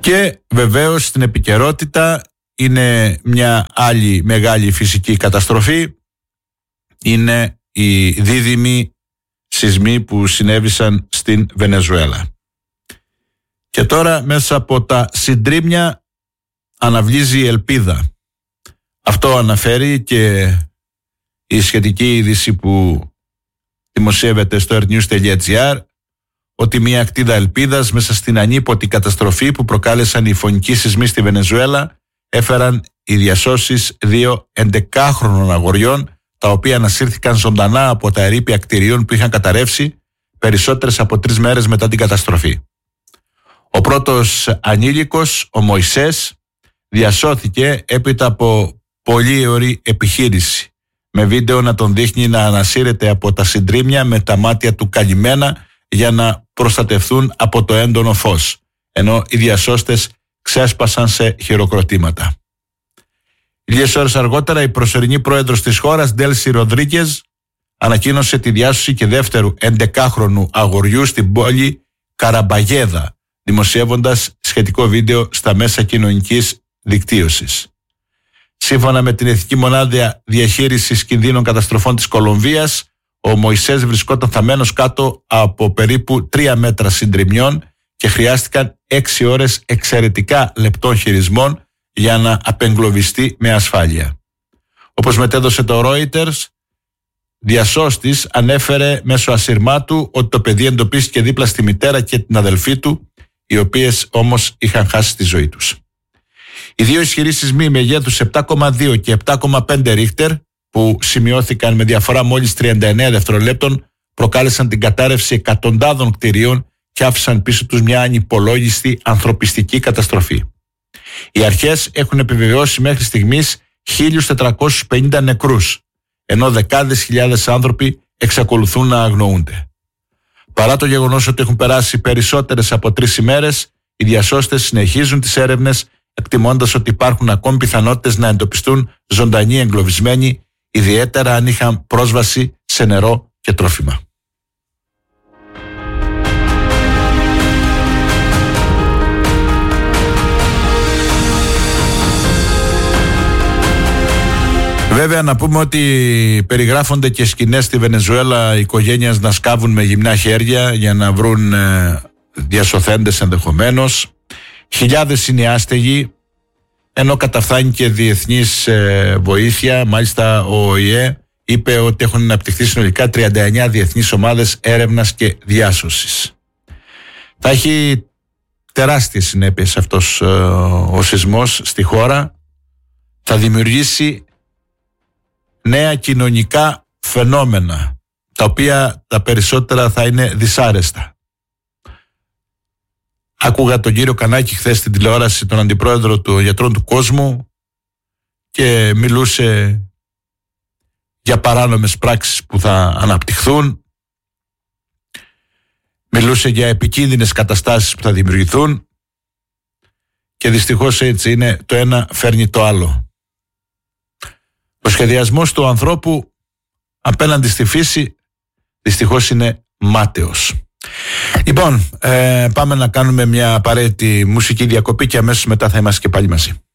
Και βεβαίως στην επικαιρότητα είναι μια άλλη μεγάλη φυσική καταστροφή. Είναι οι δίδυμοι σεισμοί που συνέβησαν στην Βενεζουέλα. Και τώρα μέσα από τα συντρίμμια αναβλύζει η ελπίδα. Αυτό αναφέρει και η σχετική είδηση που δημοσιεύεται στο airnews.gr, ότι μια ακτίδα ελπίδας μέσα στην ανίποτη καταστροφή που προκάλεσαν οι φωνικοί σεισμοί στη Βενεζουέλα έφεραν οι διασώσεις 2 11χρονων αγοριών, τα οποία ανασύρθηκαν ζωντανά από τα ερείπια κτηρίων που είχαν καταρρεύσει περισσότερες από 3 μέρες μετά την καταστροφή. Ο πρώτος ανήλικος, ο Μωυσές, διασώθηκε έπειτα από πολύ ωρή επιχείρηση, με βίντεο να τον δείχνει να ανασύρεται από τα συντρίμμια με τα μάτια του καλυμμένα για να προστατευθούν από το έντονο φως, ενώ οι διασώστες ξέσπασαν σε χειροκροτήματα. Λίγες ώρες αργότερα η προσωρινή πρόεδρος της χώρας, Ντέλσι Ροδρίκες, ανακοίνωσε τη διάσωση και δεύτερου 11χρονου αγοριού στην πόλη Καραμπαγέδα, δημοσιεύοντας σχετικό βίντεο στα μέσα κοινωνικής δικτύωσης. Σύμφωνα με την Εθνική Μονάδα Διαχείρισης Κινδύνων Καταστροφών της Κολομβίας, ο Μωυσές βρισκόταν θαμμένος κάτω από περίπου 3 μέτρα συντριμμιών και χρειάστηκαν 6 ώρες εξαιρετικά λεπτών χειρισμών για να απεγκλωβιστεί με ασφάλεια. Όπως μετέδωσε το Reuters, διασώστης ανέφερε μέσω ασυρμάτου ότι το παιδί εντοπίστηκε δίπλα στη μητέρα και την αδελφή του, οι οποίες όμως είχαν χάσει τη ζωή τους. Οι 2 ισχυροί σεισμοί μεγέθους 7,2 και 7,5 ρίχτερ, που σημειώθηκαν με διαφορά μόλις 39 δευτερολέπτων, προκάλεσαν την κατάρρευση εκατοντάδων κτηρίων και άφησαν πίσω τους μια ανυπολόγιστη ανθρωπιστική καταστροφή. Οι αρχές έχουν επιβεβαιώσει μέχρι στιγμής 1.450 νεκρούς, ενώ δεκάδες χιλιάδες άνθρωποι εξακολουθούν να αγνοούνται. Παρά το γεγονός ότι έχουν περάσει περισσότερες από 3 ημέρες, οι διασώστες συνεχίζουν τις έρευνες, εκτιμώντας ότι υπάρχουν ακόμη πιθανότητες να εντοπιστούν ζωντανοί εγκλωβισμένοι, ιδιαίτερα αν είχαν πρόσβαση σε νερό και τρόφιμα. Βέβαια να πούμε ότι περιγράφονται και σκηνές στη Βενεζουέλα οικογένειας να σκάβουν με γυμνά χέρια για να βρουν διασωθέντες ενδεχομένως. Χιλιάδες είναι άστεγοι, ενώ καταφθάνει και διεθνής βοήθεια. Μάλιστα ο ΟΗΕ είπε ότι έχουν αναπτυχθεί συνολικά 39 διεθνείς ομάδες έρευνας και διάσωσης. Θα έχει τεράστιες συνέπειες αυτός ο σεισμός στη χώρα. Θα δημιουργήσει νέα κοινωνικά φαινόμενα, τα οποία τα περισσότερα θα είναι δυσάρεστα. Άκουγα τον κύριο Κανάκη χθες στην τηλεόραση, τον αντιπρόεδρο των Γιατρών του Κόσμου, και μιλούσε για παράνομες πράξεις που θα αναπτυχθούν, μιλούσε για επικίνδυνες καταστάσεις που θα δημιουργηθούν, και δυστυχώς έτσι είναι, το ένα φέρνει το άλλο. Ο σχεδιασμός του ανθρώπου απέναντι στη φύση δυστυχώς είναι μάταιος. Λοιπόν, πάμε να κάνουμε μια απαραίτητη μουσική διακοπή και αμέσως μετά θα είμαστε και πάλι μαζί.